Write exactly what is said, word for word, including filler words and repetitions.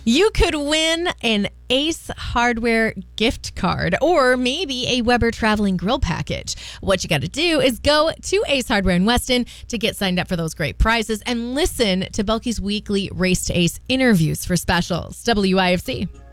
You could win an Ace Hardware gift card or maybe a Weber Traveling Grill package. What you got to do is go to Ace Hardware in Weston to get signed up for those great prizes and listen to Belky's weekly Race to Ace interviews for specials. W I F C.